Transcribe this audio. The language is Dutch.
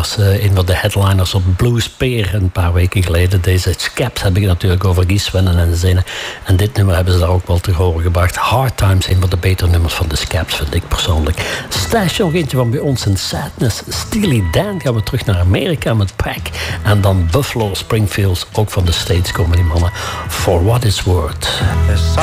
was een van de headliners op Blues Peer een paar weken geleden. Deze Scaps heb ik natuurlijk over Guy Swennen en Zinnen. En dit nummer hebben ze daar ook wel te horen gebracht. Hard Times, een van de betere nummers van de Scaps, vind ik persoonlijk. Stash nog eentje van bij ons in Sadness. Steely Dan, gaan we terug naar Amerika met Pack. En dan Buffalo Springfield, ook van de States komen die mannen. For What It's Worth.